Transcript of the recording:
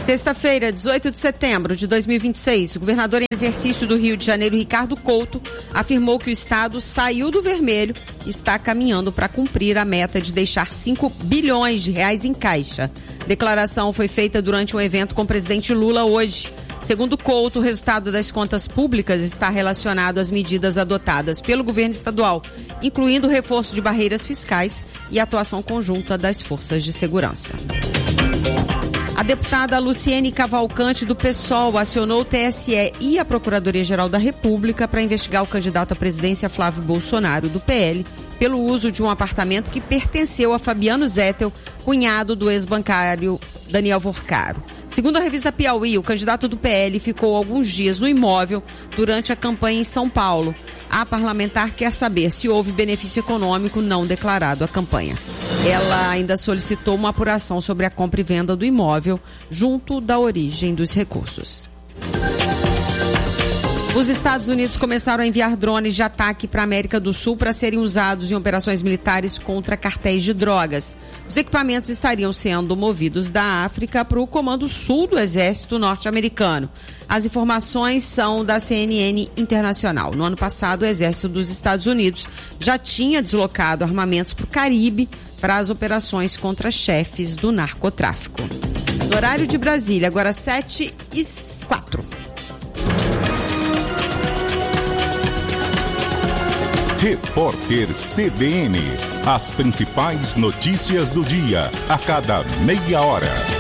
Sexta-feira, 18 de setembro de 2026, o governador em exercício do Rio de Janeiro, Ricardo Couto, afirmou que o estado saiu do vermelho e está caminhando para cumprir a meta de deixar 5 bilhões de reais em caixa. Declaração foi feita durante um evento com o presidente Lula hoje. Segundo Couto, o resultado das contas públicas está relacionado às medidas adotadas pelo governo estadual, incluindo o reforço de barreiras fiscais e a atuação conjunta das forças de segurança. A deputada Luciene Cavalcante, do PSOL, acionou o TSE e a Procuradoria-Geral da República para investigar o candidato à presidência Flávio Bolsonaro, do PL, pelo uso de um apartamento que pertenceu a Fabiano Zettel, cunhado do ex-bancário Daniel Vorcaro. Segundo a revista Piauí, o candidato do PL ficou alguns dias no imóvel durante a campanha em São Paulo. A parlamentar quer saber se houve benefício econômico não declarado à campanha. Ela ainda solicitou uma apuração sobre a compra e venda do imóvel junto da origem dos recursos. Os Estados Unidos começaram a enviar drones de ataque para a América do Sul para serem usados em operações militares contra cartéis de drogas. Os equipamentos estariam sendo movidos da África para o Comando Sul do Exército Norte-Americano. As informações são da CNN Internacional. No ano passado, o Exército dos Estados Unidos já tinha deslocado armamentos para o Caribe para as operações contra chefes do narcotráfico. No horário de Brasília, agora 7h04. Repórter CBN. As principais notícias do dia, a cada meia hora.